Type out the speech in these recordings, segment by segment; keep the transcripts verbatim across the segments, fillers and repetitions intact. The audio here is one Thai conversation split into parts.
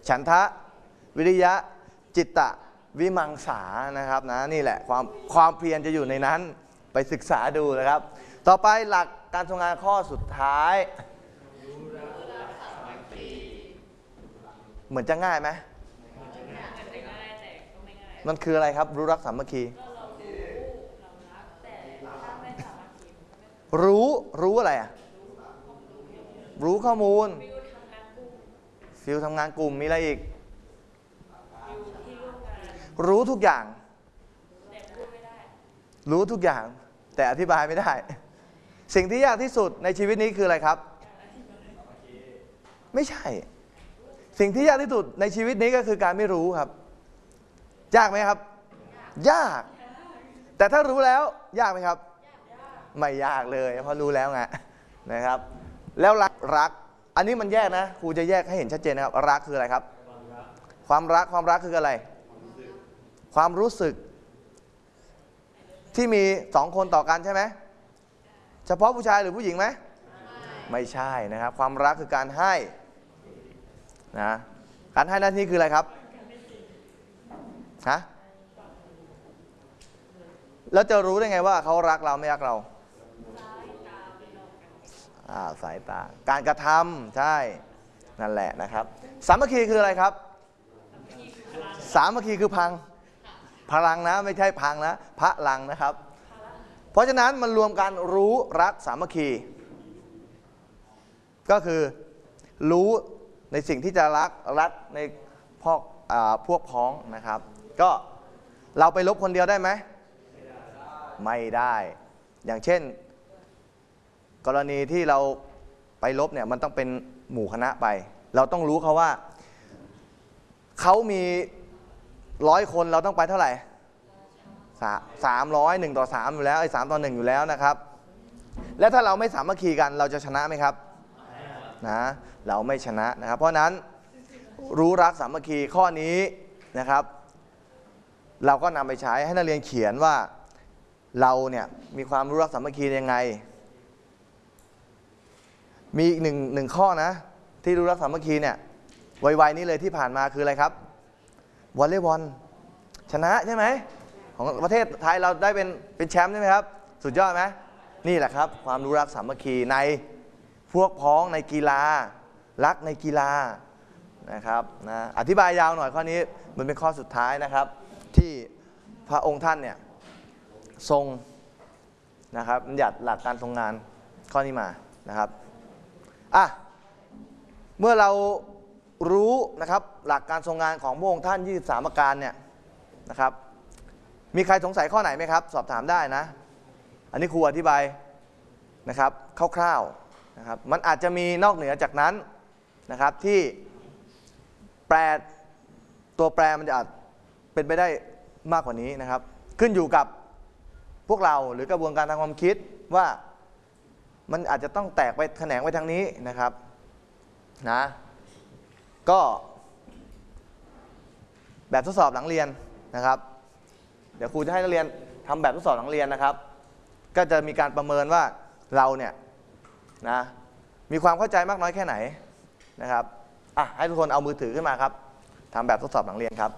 ฉันทะวิริยะจิตตะวิมังสานะครับนะนี่แหละความความเพียรจะอยู่ในนั้นไปศึกษาดูนะครับต่อไปหลักการทำงานข้อสุดท้ายเหมือนจะง่ายไหมมันคืออะไรครับรู้รักสามัคคีรู้รู้อะไรอ่ะรู้ข้อมูลฟิลทำงานกลุ่มมีอะไรอีกรู้ทุกอย่างรู้ทุกอย่างแต่อธิบายไม่ได้สิ่งที่ยากที่สุดในชีวิตนี้คืออะไรครับไม่ใช่สิ่งที่ยากที่สุดในชีวิตนี้ก็คือการไม่รู้ครับยากไหมครับยากแต่ถ้ารู้แล้วยากไหมครับไม่ยากเลยเพราะรู้แล้วไงนะครับแล้วรักรักอันนี้มันแยกนะครูจะแยกให้เห็นชัดเจนนะครับรักคืออะไรครับความรักความรักคืออะไรความรู้สึกที่มีสองคนต่อกันใช่ไหมเฉพาะผู้ชายหรือผู้หญิงไหมไม่ใช่นะครับความรักคือการให้นะการให้หน้าที่คืออะไรครับฮะแล้วจะรู้ได้ไงว่าเขารักเราไม่รักเราอ่าสายตาการกระทำใช่นั่นแหละนะครับสามัคคีคืออะไรครับสามัคคีคือพังพลังนะไม่ใช่พังนะพระลังนะครับเพราะฉะนั้นมันรวมกันรู้รักสามัคคีก็คือรู้ในสิ่งที่จะรักรักในพวกพวกพ้องนะครับก็เราไปลบคนเดียวได้ไหมไม่ได้อย่างเช่นกรณีที่เราไปลบเนี่ยมันต้องเป็นหมู่คณะไปเราต้องรู้เขาว่าเขามีร้อยคนเราต้องไปเท่าไหร่สามร้อยหนึ่งต่อสามอยู่แล้วไอ้สามต่อหนึ่งอยู่แล้วนะครับแล้วถ้าเราไม่สามัคคีกันเราจะชนะไหมครับนะเราไม่ชนะนะครับเพราะนั้นรู้รักสามัคคีข้อนี้นะครับเราก็นำไปใช้ให้นักเรียนเขียนว่าเราเนี่ยมีความรู้รักสามัคคียังไงมีอีกหนึ่งหนึ่งข้อนะที่รู้รักสามัคคีเนี่ยวัยๆนี้เลยที่ผ่านมาคืออะไรครับวอลเลย์บอลชนะใช่ไหมของประเทศไทยเราได้เป็นเป็นแชมป์ใช่ไหมครับสุดยอดไหมนี่แหละครับความรู้รักสามัคคีในพวกพ้องในกีฬารักในกีฬานะครับนะอธิบายยาวหน่อยข้อนี้มันเป็นข้อสุดท้ายนะครับที่พระองค์ท่านเนี่ยทรงนะครับบัญญัติหลักการทรงงานข้อนี้มานะครับอ่ะเมื่อเรารู้นะครับหลักการทรงงานของพระองค์ท่านยี่สิบสามประการเนี่ยนะครับมีใครสงสัยข้อไหนไหมครับสอบถามได้นะอันนี้ครูอธิบายนะครับคร่าวๆนะครับมันอาจจะมีนอกเหนือจากนั้นนะครับที่แปลตัวแปรมันจะอาจเป็นไปได้มากกว่านี้นะครับขึ้นอยู่กับพวกเราหรือกระบวนการทางความคิดว่ามันอาจจะต้องแตกไปแขนงไปทางนี้นะครับนะก็แบบทดสอบหลังเรียนนะครับเดี๋ยวครูจะให้นักเรียนทำแบบทดสอบหลังเรียนนะครับก็จะมีการประเมินว่าเราเนี่ยนะมีความเข้าใจมากน้อยแค่ไหนนะครับอ่ะให้ทุกคนเอามือถือขึ้นมาครับทำแบบทดสอบหลังเรียนครับ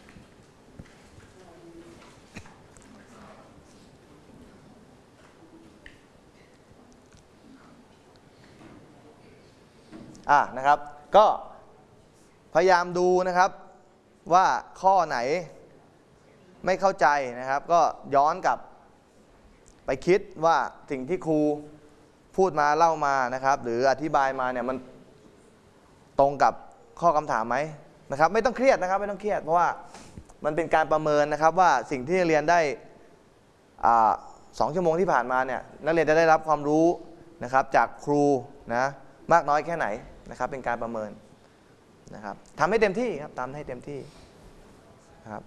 อ่ะนะครับก็พยายามดูนะครับว่าข้อไหนไม่เข้าใจนะครับก็ย้อนกลับไปคิดว่าสิ่งที่ครูพูดมาเล่ามานะครับหรืออธิบายมาเนี่ยมันตรงกับข้อคำถามไหมนะครับไม่ต้องเครียดนะครับไม่ต้องเครียดเพราะว่ามันเป็นการประเมินนะครับว่าสิ่งที่เรียนได้สองชั่วโมงที่ผ่านมาเนี่ยนักเรียนจะได้รับความรู้นะครับจากครูนะมากน้อยแค่ไหนนะครับเป็นการประเมินนะครับทำให้เต็มที่ครับทำให้เต็มที่ครับ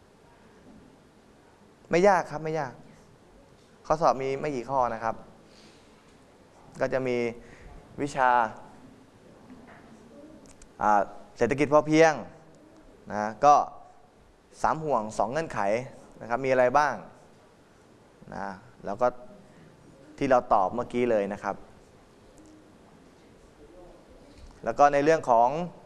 ไม่ยากครับไม่ยากข้อสอบมีไม่กี่ข้อนะครับก็จะมีวิชาเศรษฐกิจพอเพียงนะก็สามห่วงสองเงื่อนไขนะครับมีอะไรบ้างนะแล้วก็ที่เราตอบเมื่อกี้เลยนะครับแล้วก็ในเรื่องของ